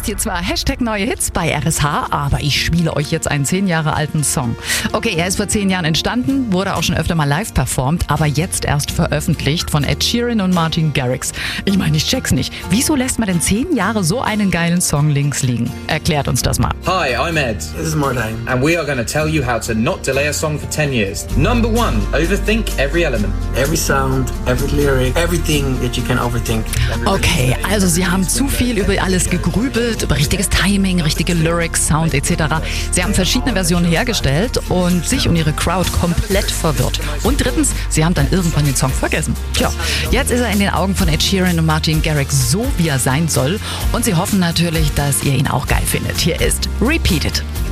heißt hier zwar Hashtag neue Hits bei RSH, aber ich spiele euch jetzt einen 10 Jahre alten Song. Okay, er ist vor 10 Jahren entstanden, wurde auch schon öfter mal live performt, aber jetzt erst veröffentlicht von Ed Sheeran und Martin Garrix. Ich meine, ich check's nicht. Wieso lässt man denn 10 Jahre so einen geilen Song links liegen? Erklärt uns das mal. Hi, I'm Ed. This is Martin. And we are going to tell you how to not delay a song for 10 years. Number 1, overthink every element. Every sound, every lyric, everything that you can overthink. Okay, also sie haben zu viel über alles gegrübelt, über richtiges Timing, richtige Lyrics, Sound etc. Sie haben verschiedene Versionen hergestellt und sich und ihre Crowd komplett verwirrt. Und drittens, sie haben dann irgendwann den Song vergessen. Tja, jetzt ist er in den Augen von Ed Sheeran und Martin Garrix so, wie er sein soll. Und sie hoffen natürlich, dass ihr ihn auch geil findet. Hier ist Repeat It.